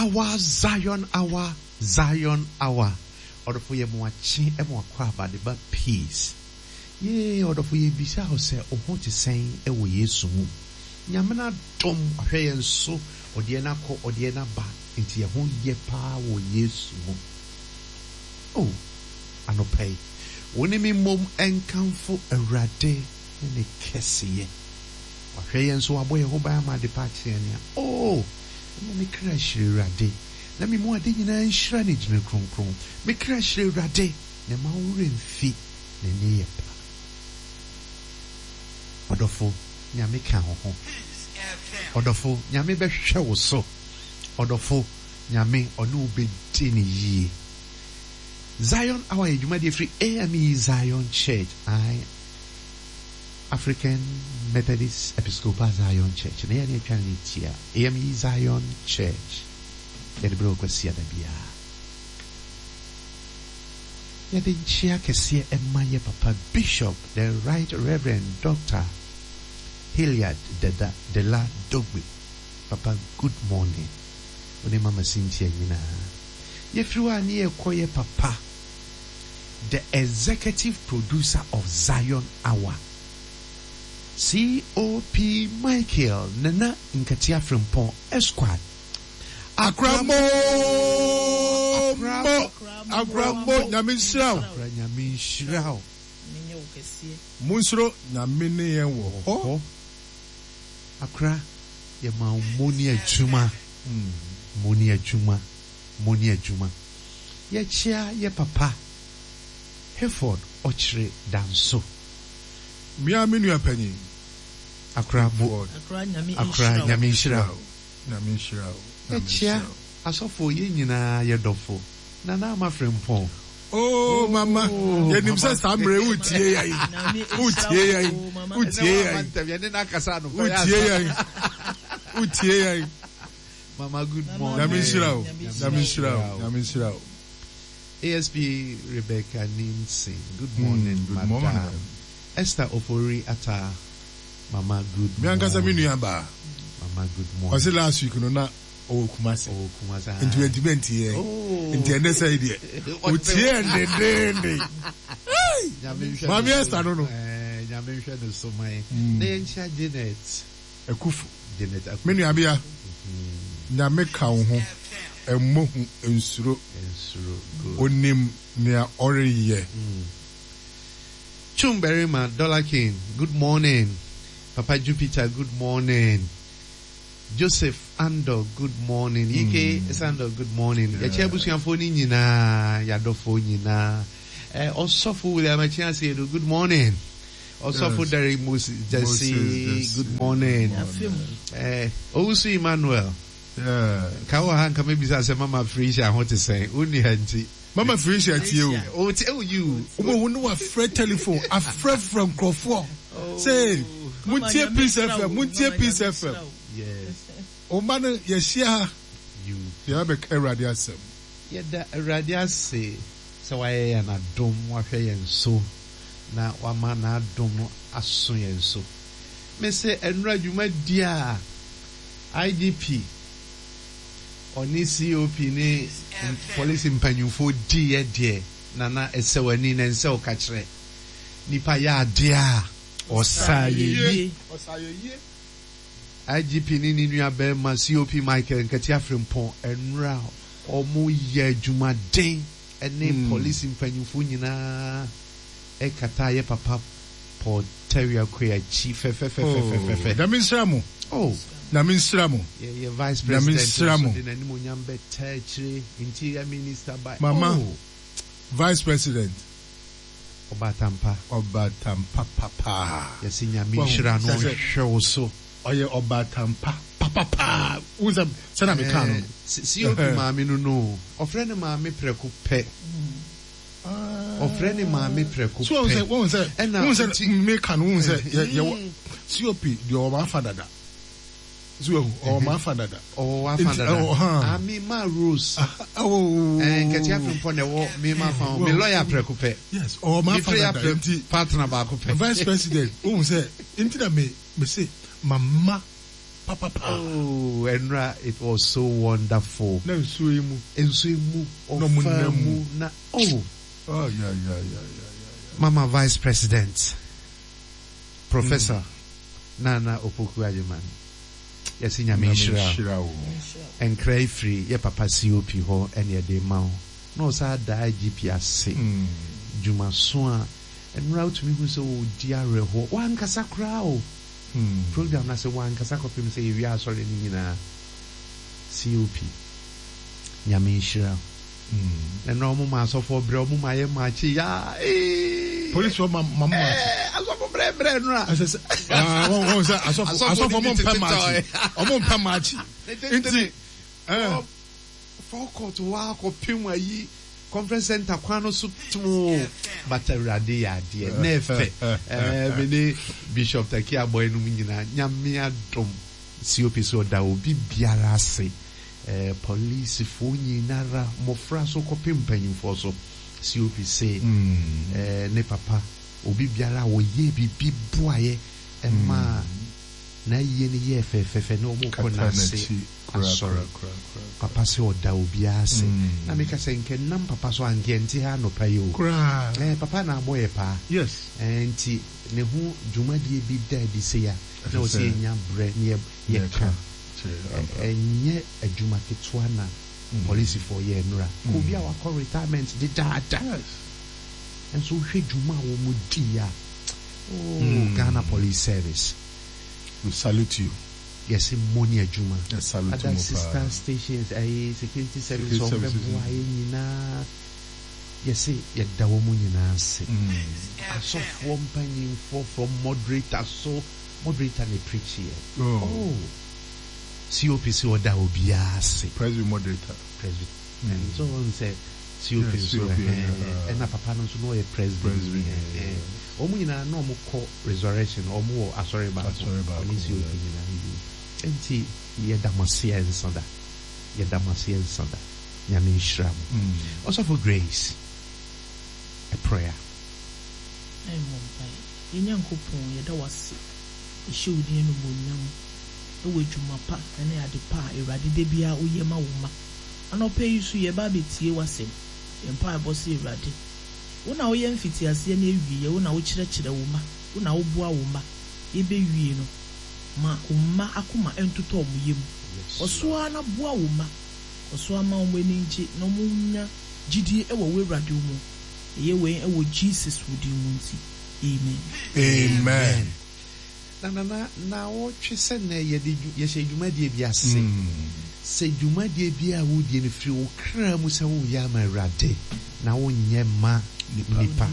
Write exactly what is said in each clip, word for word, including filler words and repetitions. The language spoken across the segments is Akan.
Our Zion, our Zion, our. Order for ye more chin and more crab at the but peace. Yea, order for ye be shall say, or what is saying, a way yesu. Yamana dom, a hay and so, or the anako, or the anaba, into your whole ye pa, or yesu. Oh, I no pay. When me mum and come for a rade and a kessie. Or hay and so, a boy who by my departure. Oh, let me crash rade. Let me more than a shranage in a cron cron. Me crash rade, the maurin feet, the near. Odofo, nyame ka ho. Odofo, nyame be hwe wo so. Odofo, nyame onu be tini yi. Zion, our ejuma dey free A M E Zion Church. I African Methodist Episcopal Zion Church. Na ya twa ni tia. A M E Zion Church. Ya de bro kwasi ada bia. Ya de chia kese emma ye papa Bishop, the Right Reverend Doctor Hilliard Deda Dela Dogbe. Papa, good morning. One mama Cynthia nyina. Ye friwa ni e koye papa, the executive producer of Zion Hour. C O P Michael Nana Nkatia Frimpong Esquad. Akramo Akramo Nyamin Shirao Nyamin Shirao Munsro Nyamine Yenwo Ho Akra Yema Moni Ejuma Moni Ejuma Moni Ejuma Ye chia ye papa Heford Ochre Danso Mia Minu Apenyi Akra Bo Akra Nyamin Shirao Nyamin Shirao Echia asofo ye nyina ye dofo na na ma Frimpong. Oh mama ye nim se samre utie yan utie yan utie yan ye na kasa no utie yan utie yan mama good morning Nyamin Shirao Nyamin Shirao Nyamin Shirao A S P Rebecca Ninsin good morning mm, good madam morning. Esther Ofori Ata mama good morning mi ankasa mi nuamba mama good morning was last week no na Oh, Kumasi. Oh, Kumasi. Into twenty here. Oh. Into the side here. Utie and the day. Mami Esther no no. Eh, nyame hwe no so mai. Na yencha Janet. Ekufu. Janet Ekufu. Menu abia. Nyame ka wo ho. Emmo hu ensuro. Ensuro. Onim nea oreye. Chumberima Dollar King. Good morning. Papa Jupiter, good morning. Joseph Ando, good morning. Mm. Ike Sando, good morning. Yache busuafo ni nyina, yadofo nyina. Eh Osofo William Achia say good morning. Osofo Derek Moses Jesse, good morning. Eh Owusu Emmanuel. Yeah. Kawo han ka maybe say Mama Frisha what to say. Uni hanti. Mama Frisha tie o. Oh tell you. Omo wonu wa free telephone, a free from Crawford. Say, Muntie Peace F M, Muntie Peace F M. Yes. O man ye share you. You have a radiasem. Yeah, the radiase. So why na dom wa hwe yen so na wa ma na dom no aso yen so. Me say enra dwuma dia I D P oni C O P ni police mpanyufo di ye de na na esewani na nse o ka kire nipa ya dia osaye osaye I G P ni ni nua be ma C O P Michael Nkatia Frimpong enra omo ye dwuma den ene mm. police mpanyufo nyina e kata ye papa Paul Terry Akwe chief fe fe fe fe fe da minsramo oh na minsramo ye ye vice president minsramo de nani mo nyambe techre interior minister by mama oh. vice president Obatampa Obatampa papa yesi nyame hira no hwe so oye Obatampa papa pa unza sana mekano si o maami no no ofre ne maami preku pe ofre ne maami preku pe so unza unza unza mekano unza ye C O P di o ma fadada so o ma fadada o wa fadada ami ma Rose oh eh Nkatia Frimpong ne wo me ma fa me lawyer preku pe yes o ma fadada partner ba ko pe vice president unza intina me me say mama Papa pa. Oh, Enra, it was so wonderful. Na nsuemu. Nsuemu No munemu na oh. Oh yeah yeah yeah yeah yeah. Mama Vice President, Professor mm. Nana Opoku-Agyeman. Yes, in Yamishra. And cray free, ye papa C O P ho and ye de mao. No, sir, die G P S C. Juma Swan. And route me who so dear ho. One Casacrao. Program na say one Casacro film say we are sorry in C O P. Yamishra. And no more so for bro, my machi. Ya, eh. Police for my mamma. I saw for bread, bread. I said, ah, I saw, I saw for Mom Pamachi. Or Mom Pamachi. Eh, four court walk or Puma ye conference center, Quano soup to Bataradia, dear. Nefe, eh, Bishop Takia boy, Numina, Yamia Dom, C O P so that will be Biarase. Uh, police phone nara mofra so kopim panyin for so C O P say mm. uh, ne papa obi biara wo ye bibi boaye e ma na ye ne ye fe fe fe no mo ko na se asora papa se oda obi ase mm. na make say nke nam papa so angenti ha no payo eh papa na boye pa yes enti ne hu dwumadie bi da di se ya na o se nya bre ne ye ka enye adwuma ketua na police for ye nura ko bia wa call retirement de data and so hwe dwuma wo mu dia oh Ghana Police Service, we salute you. Yes, money adwuma salute other sister stations eh security service of boy nyina yes ye da wo mu nyina se aso for mpanyin for from moderator so moderator ne preach here oh, oh. C O P C or da obiase president moderator president mm. and so on say C O P yes, so C O P, and na papa no so no e president omu nyina no mo call resurrection omu o asori ba ni C O P nyina ni enti ye da masia ensanda ye da masia ensanda nyame nhram also for grace a prayer ai mo pai ye nyankopon ye da wase e shewdi no bonyam ewe dwuma pa ene ade pa Ewurade de bia oyema wo ma anope yisu ye ba betie wasem empa abosi Ewurade wo na wo ye mfiti ase na ewie wo na wo kire kire wo ma wo na wo boa wo ma ye be wie no ma wo ma akoma entoto omo yem oso ana boa wo ma oso ama wo eni nji no mo nya gidie ewo wo Ewurade wo mu ye we ewo Jesus wudi mu nti amen amen na na na na wo twese na ye de ye hye dwumadie bi ase se dwumadie bi a wo die ne firi wo kra mu se wo ya ma Ewurade na wo nye ma nipa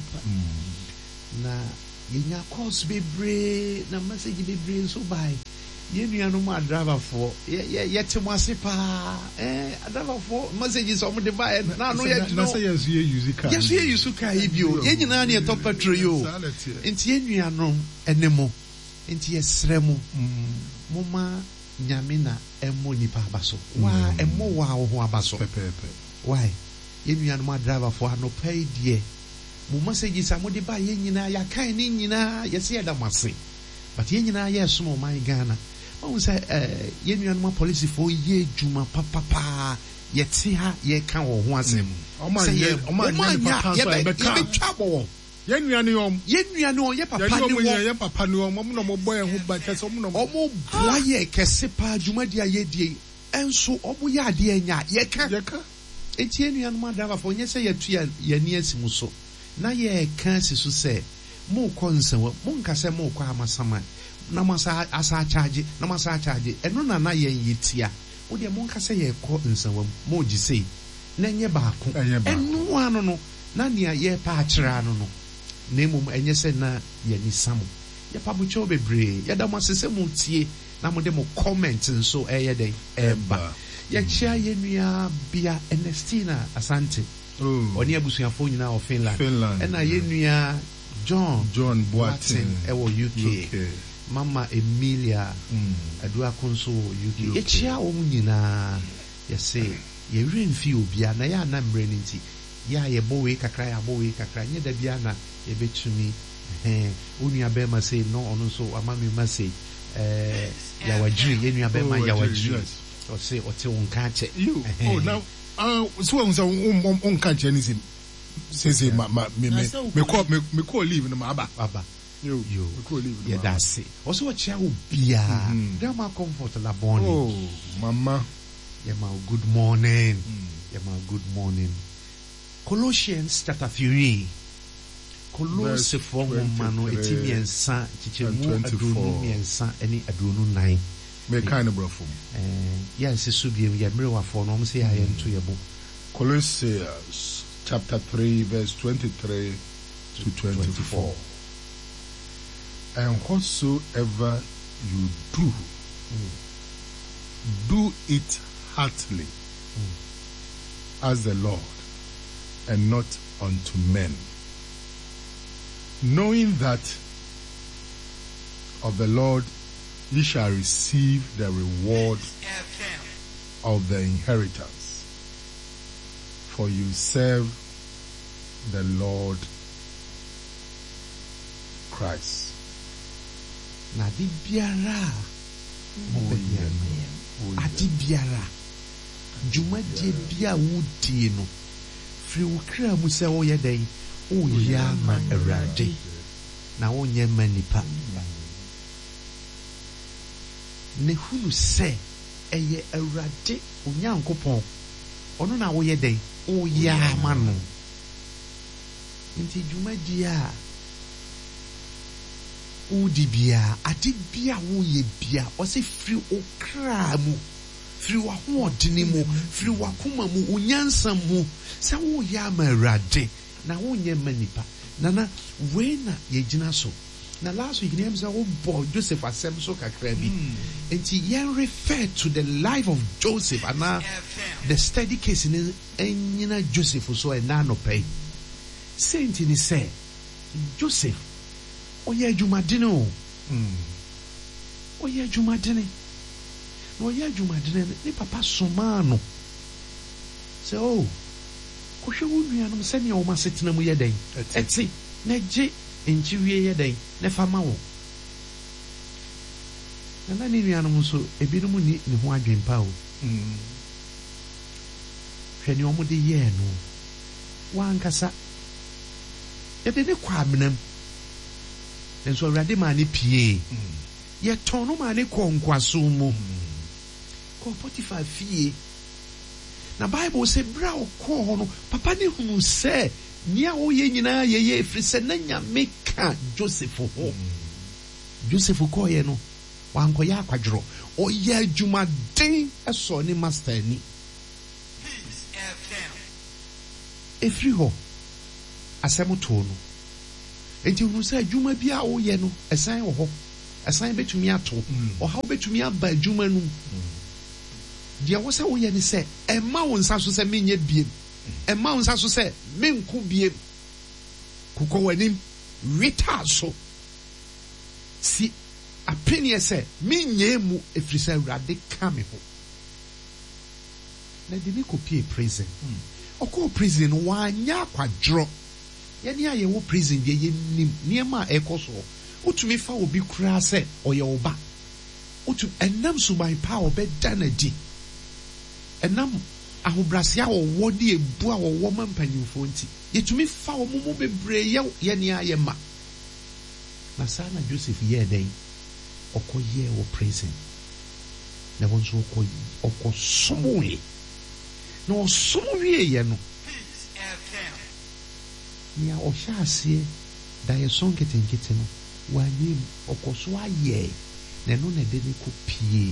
na ye nya course bebre na message bebre so bai ye nuanu ma driver for ye ye temo ase pa eh driver for messages o mo de bai na no ye na say yes ye use car yes ye use car ibio ye nyina na ye top petrol yo enti ye nuanu enemo enti esremu moma nyame na emo nipa abaso wa emo wa ho abaso pepepe why ye nuanu ma driver for no pay die mo message sa mo de ba ye nyina ya kan ni nyina ye se da mase but ye nyina ye so my Ghana mo say eh ye nuanu ma police for ye djuma papa pa ye ti ha ye kan wo ho asem o ma ye o ma ye papa so e be ka twabo ye nuanu yom ye nuanu ye papa ni wo ye papa ni wo mo no mo boy ho ba kese mo no mo boa ye kese pa djuma dia ye die enso omo ye ade anya ye ka ye ka eti ye nuanu ma driver for ye say ye tu ye ni asimu so na ye kan sisu se mo konsewa mo nkase mo kwa amasama na masa asa charge na masa charge eno na na ye yitia wo de mo nkase ye ko nsewa mo gise na nye baako eno ano no na nia ye pa akira no no na emum enye se na ye ni samu ye pa bucho bebre ye da mo sese mo tie na mo de mo comment nso eye den eba ye chia ye nua bia Ernestina Asante oh oni abusuafo nyina of Finland Finland ena ye nua John John Boateng ewo U K Mama Emilia mm. Adua Konso U K echia wo nyina ye say ye renfi obia na ya na mre nti ya ye bowe kakra ya bowe kakra nye da bia na ye betumi eh onua be ma say no ono so amami ma say eh yawajiri yenu abema Oh, yawajiri yes. or say or te unkache You. Oh, now, uh, so I'm saying, um, um, can't anything. Say, say, ma, ma, me, me, me call, me, me call leave in the maba. baba You, you me call leave in yeah the that's it also what you bia Mhm. there ma comfort la boni Oh, mama. yeah ma good morning Mm. yeah ma good morning Colossians chapter three Colosse for woman no eti miensa chichemu and adunu twenty-four. miensa eni adunu nine Me kind of bro from eh yes so bi ya mrewa for no say I am to yebo Colossians chapter three, verse twenty-three to twenty-four. And whatsoever you do, do it heartily as the Lord, and not unto men, knowing that of the Lord ye shall receive the reward of the inheritance, for you serve the Lord Christ. na di biara mo be biara adi biara juma die bia wudie no firi wo kra mu sɛ woyɛ dɛn woyɛ ama awurade na wonyɛ ma nipa ne hunu sɛ ɛyɛ awurade onyankopɔn ɔno na woyɛ dɛn woyɛ ama no nti dwumadi a wodi bia ade bia woyɛ bia ɔsɛ firi okra mu firi w'ahoɔdene mu firi w'akoma mu onyansa mu sɛ woyɛ ama awurade na wonyɛ ma nipa nana wei na yɛgyina so na last week name sɛ wobɔ Joseph asɛm so kakra bi nti yɛn refer to the life of Joseph anaa the steady case ne ɛnyina Joseph so ɛna anɔpɛ sɛ nti ne sɛ Joseph ɔyɛ adwumadene o ɔyɛ adwumadene na ɔyɛ adwumadene ne papa somaa no sɛ o kɔhwɛ wo nuanom sɛnea wɔn asetena mu yɛ dɛn ɛte na gye nkyiwie yɛ dɛn na fa ma wo na na ne nuanom nso ebinom ni ne ho adwen pa o hwɛ ne wɔn de yɛɛ no wankasa yɛde ne kɔ amenam nso awurade maa ne pie yɛtɔn no maa ne kɔ nkwaso mu kɔ Potiphar fie na Bible sɛ bra ɔkɔɔ hɔ no papa ne hunu sɛ nea woyɛ nyinaa yɛyɛ ɛfiri sɛ na Nyame ka Joseph ho Joseph kɔɔyɛ no wankɔyɛ akwadworɔ ɔyɛ adwumaden ɛsɔ ne master ani ɛfiri hɔ asɛm too no enti hunu sɛ adwuma bi a woyɛ no ɛsan wɔ hɔ ɛsan bɛtumi ato ɔhaw bɛtumi aba adwuma no mu deɛ wɔ sɛ woyɛ ne sɛ ɛma wo nsa so sɛ menyɛ biem ɛma wo nsa so sɛ menko biem kokɔ w'anim wetaa so si apɛneɛ sɛ menyɛ mu ɛfiri sɛ awurade ka me ho na de ne kɔpie prison ɔkɔɔ prison no wanyɛ akwadworɔ yɛne a yɛwɔ prison deɛ yɛnim nneɛma a ɛkɔ soɔ wotumi fa obi koraa sɛ ɔyɛ wo ba wotumi ɛnam suban pa a ɔbɛda n'adi ɛnam ahobrɛase a wɔwɔ de ebu a wɔwɔ ma mpanyinfoɔ nti yɛtumi fa wɔn mu bebree yɛ yɛne a yɛ ma na saa na Joseph yɛɛ dɛn ɔkɔ yɛɛ wɔ prison na wɔn nso ɔkɔ ɔkɔ somoe na ɔsomoe yɛ no nea ɔhyɛ aseɛ da yɛ so nketenkete no wanyɛ mu ɔkɔ so ayɛ na ɛno na ɛde ne kɔ pie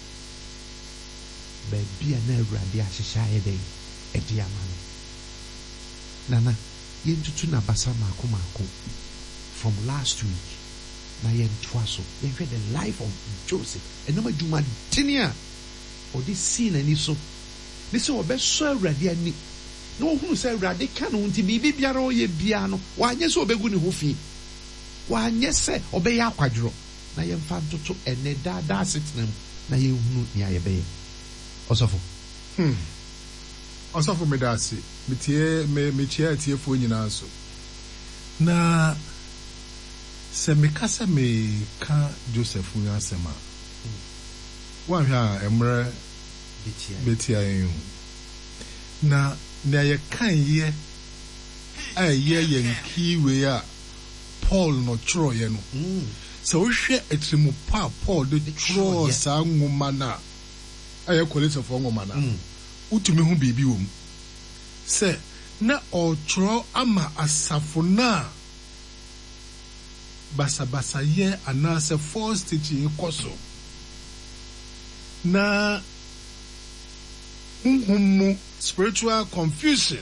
baabi a na awurade ahyehyɛ ayɛ dɛn ɛde ama no nana yɛntutu n'abasa maako maako from last week na yɛntoa so yɛnhwɛ the life of Joseph ɛnam adwumadene a ɔde sii n'ani so ne sɛ ɔbɛsɔ awurade ani na ohunu sɛ awurade ka no nti biribi biara ɔyɛ biara no wanyɛ sɛ ɔbɛgu ne ho fi wanyɛ sɛ ɔbɛyɛ akwadworɔ na yɛmfa ntoto ɛnɛ daadaa asetena mu na yɛhunu nea yɛbɛyɛ ɔsɔfo hmm ɔsɔfo meda ase metie me mekyia atiefoɔ nyinaa so na Se me kasa me ka Joseph nya sema. Wa hwa emre betia yen. Na na ye kan ye aye yen kiwe a Paul no tro ye no. So we hwe etrimu pa Paul de tro sa nwoma na aye college of nwoma na. Utumi hu bibi wom. Se na o tro ama asafo na basa basa ye anase first teaching koso na unhumu spiritual confusion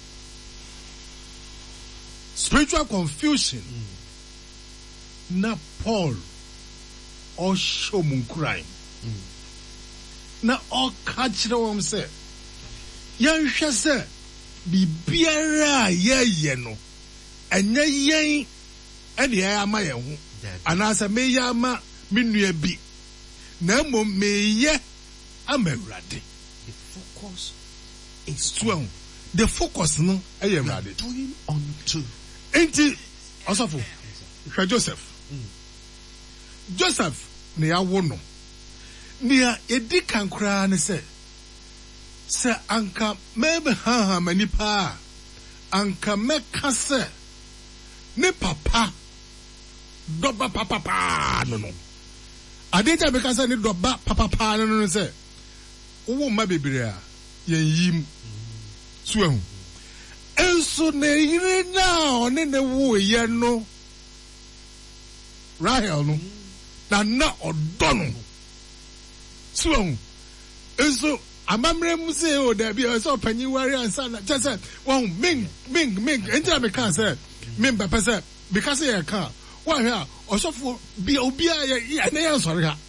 spiritual confusion mm. na Paul o show mun crime mm. na o catch the one say yan hwe say bibiara ye ye no enye yen ene ya ama ye hu anasa me ya ama menua bi na mo meye amawrade. The focus is strong. The focus no e ye rade doing unto enti osofo hwa Joseph mm. Joseph ne ya wo no ne ya edi kankra ne se se anka mebe ha ha manipa anka meka se ne papa doba papa pa no no adeja be ka say ni doba papa pa no no say wo ma bebere a yen yim so ehu enso na yire na one ne wo ye no Rahel no na na odo no so ehu enso amamre mu say o da bi o so panyi wari ansa na just say wo ming ming ming enta me ka say ming papa say because ye ka wa hia osofo bi obi a ye na ye nsori ha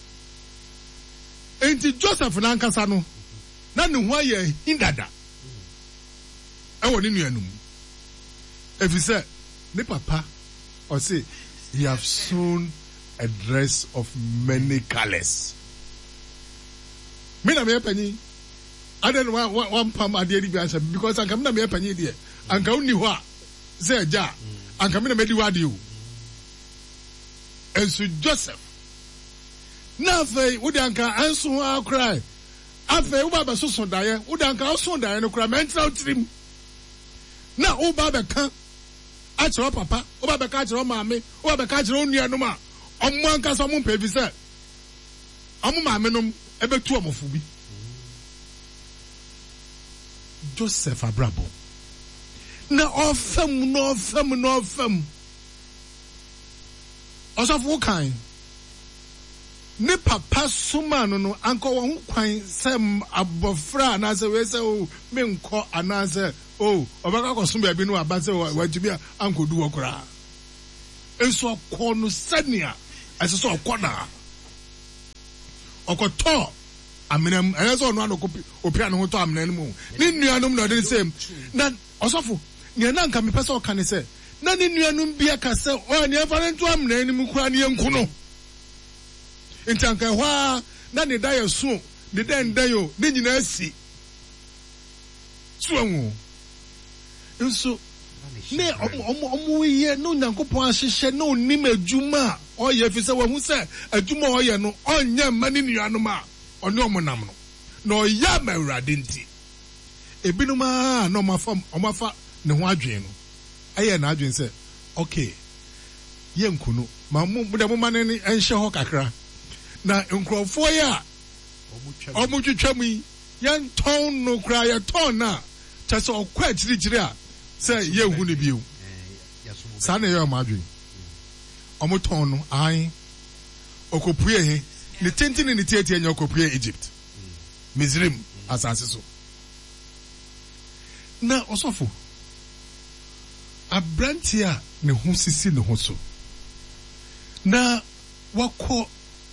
enti Joseph na nkasa no na ne ho aye hindada e woni nuanum efise ne papa or say he have sewn a dress of many colors. Me na me panyi aden one one pam ade ri bi answer because anka me na me panyi de anka uni ho a say ja anka me na me di wade o enso Joseph na fe wo de anka anso ho cry afe wo ba so so daye wo de anka so daye no cry mental trim na wo ba be kan a chero papa wo ba be ka chero maame wo ba be ka chero nua no ma omo anka so mo pa bi se omo maame no ebe tu omofo bi Joseph abrabo na ofam no ofam no ofam osofo kan ne papa suma no no anko wo kwan sem abofra na se we se o me nko ana se o obaka ko sum bia bi no aba se wajimi anko du okra enso ko no sania ase so okona okoto amenam enso no anokopi opia no to amenam mu ne nuanum no de same na osofo ne na nka me pese o kan se na ne nuanum bia ka se o ne fa ne to amenam kura ne yanku no intanka hwa na ne da yesu ne den den yo ne nyina asi suanwo nso ne omo omo ye no nyankopon ahihye no nim adwuma o ye fi se wahu se adwuma o ye no onye mani nuanom a one omo nam no na o ya ma urade nti ebinum a no mafa omafa ne ho adwen no aye na adwen se okay ye nkunu ma mu de mo mane ni enhye ho kakra na nkrofo ya omutwetwa mu yan ton no kra ya ton na tase okwa akirikiri a se ye hu ne biu sa na ye ma adwen omuton no ai okopue he ne tentini ne tietie nya okopue Egypt Mizrim asase so na osofo abrantia ne ho sisi ne ho so na wako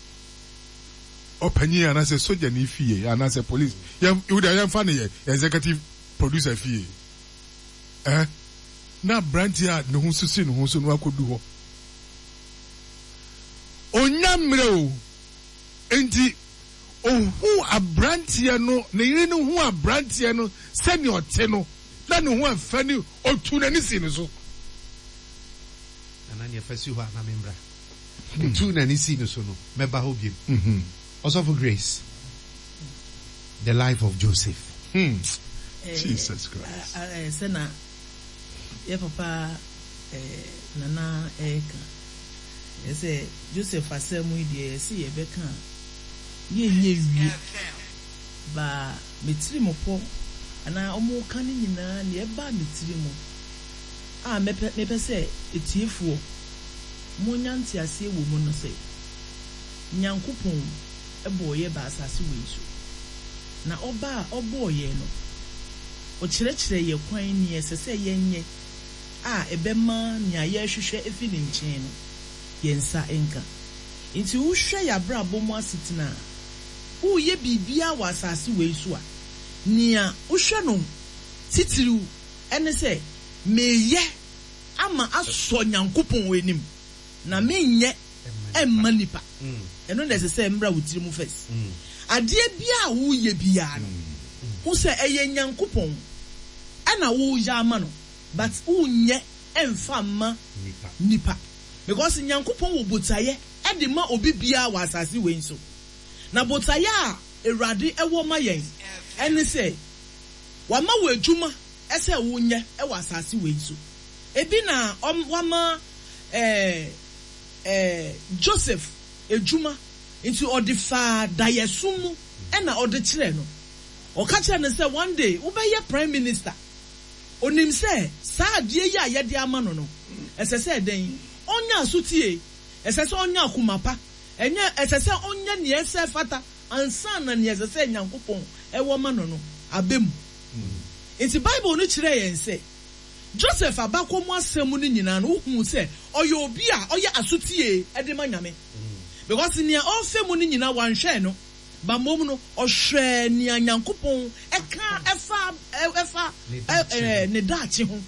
opanyi anase soja ni fie anase police ya uda ya mfane ye executive producer fie eh na brantia ne ho sisi ne ho so no akodu ho onyamre o enti ohu abrantia no ne yire no hu abrantia no seni ote no na ne ho afani otu na ni si ne so your first you are na membra. Two na ni si no so no. Meba ho biem. Mhm. Also for grace. The life of Joseph. Hmm. Jesus Christ. Eh sena ye papa eh nana eka. Ye say Joseph asemu die se ye beka. Ye nye wie. Ba metiri mopo ana omo kan nyina ne eba metiri mo. Ah mepe mepe se etiefuo. Mo nyanti ase wo mu no se. Nyankopon ebo ye ba asase we so. Na oba obo ye no. O kyerɛkyerɛ ye kwan ni esese ye nye. Ah ebema nya ye hwehwɛ efi ne nkyɛn no. Ye nsa enka. Nti wo hwɛ ya bra bomu asetina. Wo ye bibia wa asase we so a. Nia wo hwɛ no titiriw ene se meye ama aso Nyankopon wenim. Na menye emma nipa. Eno na esese mbra wo tiri mu first. Ade bia wo ye bia no. Wo se eye Nyankopon ana wo ya ama no, but wo nye emfa ma nipa. Nipa. Because Nyankopon wo botaye e de ma obi bia wa asase we nso. Na botaye a Ewurade ewo ma yen. Ene se wa ma wo adwuma ese wo nye e wa asase we nso. Ebi na wa ma eh eh Joseph adwuma into odifa dayesumu e na odi kire no. O ka kire ne se one day wo be ye prime minister. Onim se saa die yi a ye de ama no no. Ese se den onya asutie. Ese se onya akumapa. Enye ese se onya ne ese fata ansa na ne ese se Nyankopon e wo ma no no abem. Enti Bible no kire yen se Joseph abakomu asemu ni nyina no hu se oye obi a oye asutie e de ma nyame. Because ni all femu ni nyina wan hwe no ba mom no ohwe ni Nyankopon e ka efa efa eh ne daachi ho.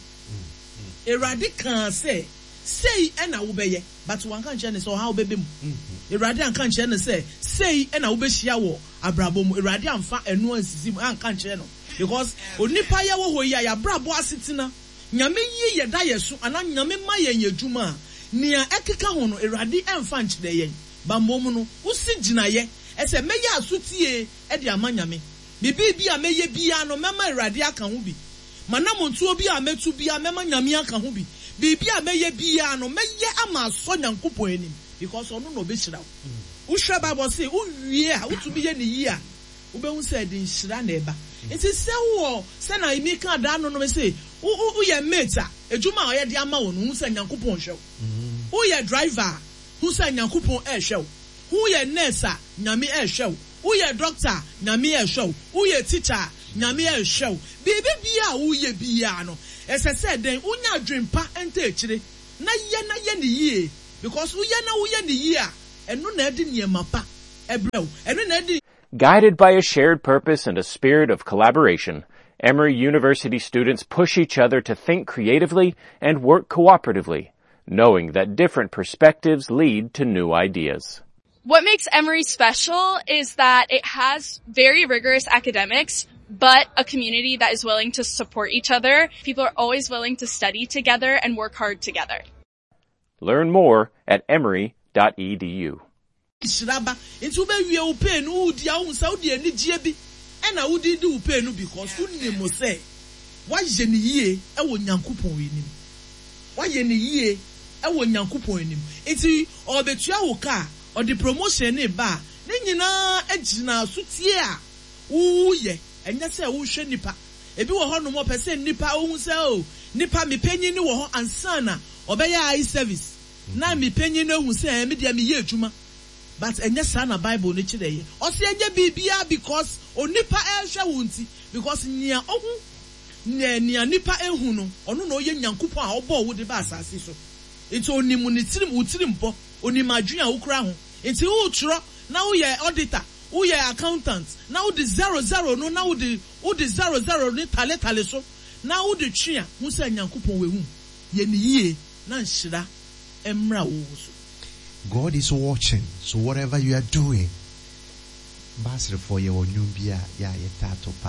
Erade kan say say e na wo beye but wan kan che ne so how bebe mu. Erade an kan che ne say say e na wo be hia wo abrabo mu. Erade amfa enu ansisi mu an kan che no because onipa ye wo ho ya ya brabo asetina nyame yi ye da yeso ana nyame ma ye yedwuma nia ekeka ho no Erade emfa nkyere yen ba mom no usi ginaye ese meye asutie e de amanyame bibi bi a meye bia no mema Erade aka ho bi manam ntuo bi a metu bia mema nyame aka ho bi bibi a meye bia no meye ama so Nyankopon anim because ono no be hira wo hwe Bible say wo wie a wo bi ye ne yi a wo be hu say de hira na eba enti se wo se na imi kan da no no say wo ye mate a ejuma o ye de ama wo no hu say Nyankopon hwe wo ye driver who say Nyankopon e hwe who ye nurse a nyame e hwe who ye doctor nyame e hwe who ye teacher nyame e hwe bibi bia wo ye bia no ese se den unya adwempa enta ekire na ye na ye ne yie because wo ye na wo ye ne yie a eno na edi niema pa ebrew eno na edi. Guided by a shared purpose and a spirit of collaboration, Emory University students push each other to think creatively and work cooperatively, knowing that different perspectives lead to new ideas. What makes Emory special is that it has very rigorous academics, but a community that is willing to support each other. People are always willing to study together and work hard together. Learn more at emory dot e d u. Shiraba into be we open u dia un Saudi ani gie bi e na udi di open no because unni mo say wa je ne yie e wo Nyankopon enim wa ye ne yie e wo Nyankopon enim enti obetua wo ka or the promotion ne ba ne nyina agina sutie a wo ye enya say wo hwe nipa ebi wo ho no mo pese nipa wo hu say o nipa me panyin ni wo ho ansana obeya eye service na me panyin no hu say me dia me ye adwuma. But enya sa na Bible no kire ye o se enya bibia because onipa e hwe wonti because nia ohu nia nia nipa ehu no ono na oye Nyankopon a obo wo de ba asase so enti onimu ne tirim utirim po onima adwun a wokura ho enti wo tro na wo ye auditor wo ye accountant na wo de zero zero no na wo de wo de zero zero ni tale tale so na wo de twa hu se Nyankopon we hu ye ne yie na nhira emra wo so. God is watching, so whatever you are doing, Basre for your nyumbia ya yetatopa.